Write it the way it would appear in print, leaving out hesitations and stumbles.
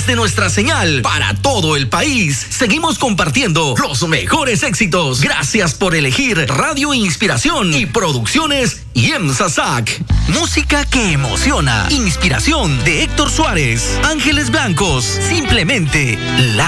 través de nuestra señal para todo el país. Seguimos compartiendo los mejores éxitos. Gracias por elegir Radio Inspiración y Producciones IEMSA-SAC. Música que emociona. Inspiración de Héctor Suárez. Ángeles Blancos. Simplemente la